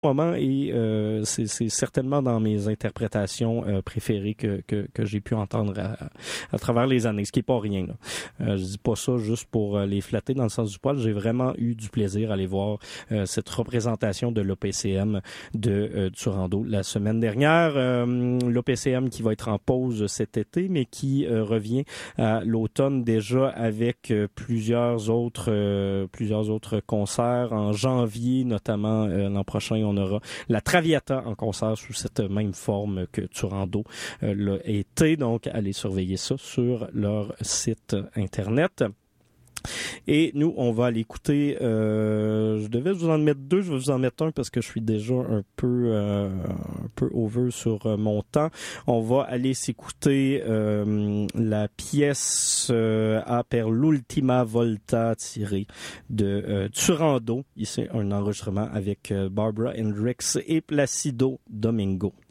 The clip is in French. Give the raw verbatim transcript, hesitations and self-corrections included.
moment et euh, c'est, c'est certainement dans mes interprétations euh, préférées que, que, que j'ai pu entendre à, à travers les années, ce qui est pas rien. Là. Euh, je dis pas ça juste pour euh, les flatter dans le sens du poil. J'ai vraiment eu du plaisir à aller voir euh, cette représentation de l'O P C M de euh, Turando la semaine dernière. Euh, L'O P C M qui va être en pause cet été, mais qui euh, revient à l'automne déjà avec euh, plusieurs autres euh, plusieurs autres concerts en janvier, notamment euh, l'an prochain. On aura la Traviata en concert sous cette même forme que Turando euh, l'a été. Donc, allez surveiller ça sur leur site Internet. Et nous, on va aller écouter, euh, je devais vous en mettre deux, je vais vous en mettre un parce que je suis déjà un peu euh, un peu over sur euh, mon temps. On va aller s'écouter euh, la pièce euh, A per l'ultima volta tirée de euh, Turando. Ici, un enregistrement avec euh, Barbara Hendricks et Placido Domingo.